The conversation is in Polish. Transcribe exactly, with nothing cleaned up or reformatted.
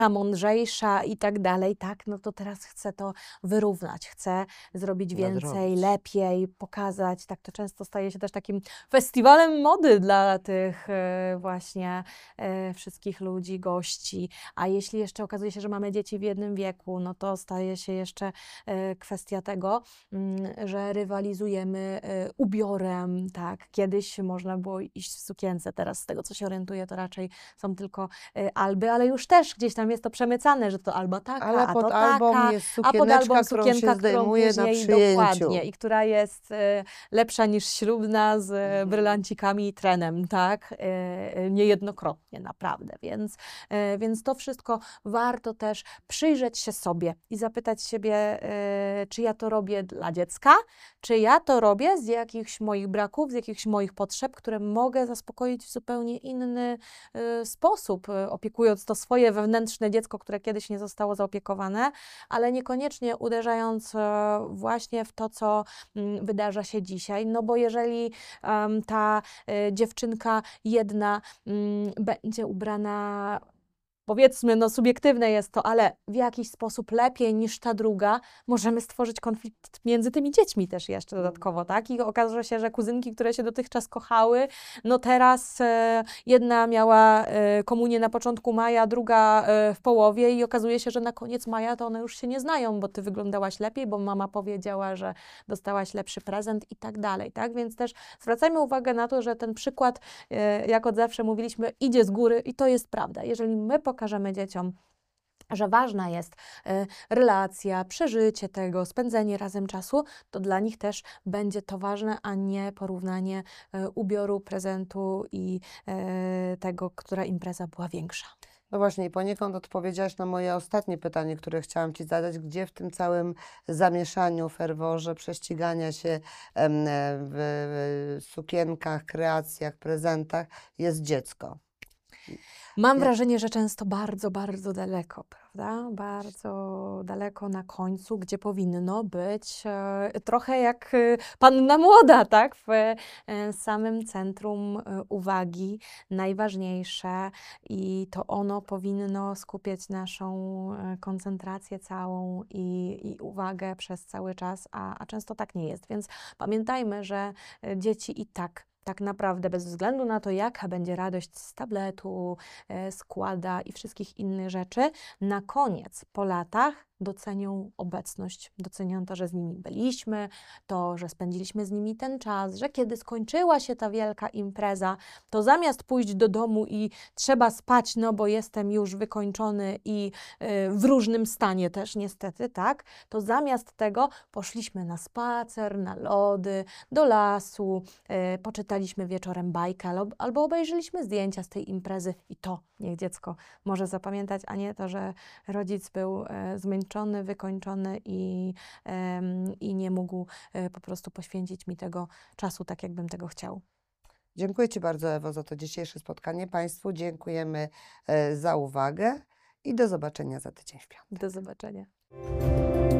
a mądrzejsza i tak dalej, tak, no to teraz chcę to wyrównać, chcę zrobić więcej, Nadrobić. lepiej, pokazać, tak to często staje się też takim festiwalem mody dla tych e, właśnie e, wszystkich ludzi, gości, a jeśli jeszcze okazuje się, że mamy dzieci w jednym wieku, no to staje się jeszcze e, kwestia tego, mm, że rywalizujemy e, ubiorem, tak, kiedyś można było iść w sukience, teraz z tego co się orientuję, to raczej są tylko e, alby, ale już też gdzieś tam jest to przemycane, że to alba taka, Ale a pod to album taka, jest a pod album sukieneczka, którą się sukienka, którą zdejmuje na później przyjęciu. dokładnie i która jest e, lepsza niż ślubna z e, brylancikami i trenem, tak, e, e, niejednokrotnie naprawdę, więc, e, więc to wszystko warto też przyjrzeć się sobie i zapytać siebie, e, czy ja to robię dla dziecka, czy ja to robię z jakichś moich braków, z jakichś moich potrzeb, które mogę zaspokoić w zupełnie inny e, sposób, e, opiekując to swoje wewnętrzne dziecko, które kiedyś nie zostało zaopiekowane, ale niekoniecznie uderzając e, właśnie w to, co mm, wydarza się dzisiaj, no bo jeżeli em, ta e, dziewczynka jedna mm, będzie ubrana, powiedzmy, no subiektywne jest to, ale w jakiś sposób lepiej niż ta druga, możemy stworzyć konflikt między tymi dziećmi też jeszcze dodatkowo, tak? I okaże się, że kuzynki, które się dotychczas kochały, no teraz e, jedna miała e, komunię na początku maja, druga e, w połowie i okazuje się, że na koniec maja to one już się nie znają, bo ty wyglądałaś lepiej, bo mama powiedziała, że dostałaś lepszy prezent i tak dalej, tak? Więc też zwracajmy uwagę na to, że ten przykład, e, jak od zawsze mówiliśmy, idzie z góry i to jest prawda. Jeżeli my pokażemy dzieciom, że ważna jest e, relacja, przeżycie tego, spędzenie razem czasu, to dla nich też będzie to ważne, a nie porównanie e, ubioru, prezentu i e, tego, która impreza była większa. No właśnie, i poniekąd odpowiedziałaś na moje ostatnie pytanie, które chciałam Ci zadać. Gdzie w tym całym zamieszaniu, ferworze, prześcigania się em, w, w sukienkach, kreacjach, prezentach jest dziecko? Mam Ja- wrażenie, że często bardzo, bardzo daleko, prawda? Bardzo daleko na końcu, gdzie powinno być e, trochę jak e, panna młoda, tak? W e, samym centrum e, uwagi, najważniejsze i to ono powinno skupiać naszą e, koncentrację całą i, i uwagę przez cały czas, a, a często tak nie jest. Więc pamiętajmy, że e, dzieci i tak tak naprawdę bez względu na to, jaka będzie radość z tabletu, e, składa i wszystkich innych rzeczy, na koniec, po latach, docenią obecność, docenią to, że z nimi byliśmy, to, że spędziliśmy z nimi ten czas, że kiedy skończyła się ta wielka impreza, to zamiast pójść do domu i trzeba spać, no bo jestem już wykończony i y, w różnym stanie też niestety, tak, to zamiast tego poszliśmy na spacer, na lody, do lasu, y, poczytaliśmy wieczorem bajkę albo, albo obejrzeliśmy zdjęcia z tej imprezy i to niech dziecko może zapamiętać, a nie to, że rodzic był e, zmęczony, wykończony i, em, i nie mógł e, po prostu poświęcić mi tego czasu tak, jakbym tego chciał. Dziękuję Ci bardzo, Ewo, za to dzisiejsze spotkanie. Państwu dziękujemy e, za uwagę i do zobaczenia za tydzień w piątek. Do zobaczenia.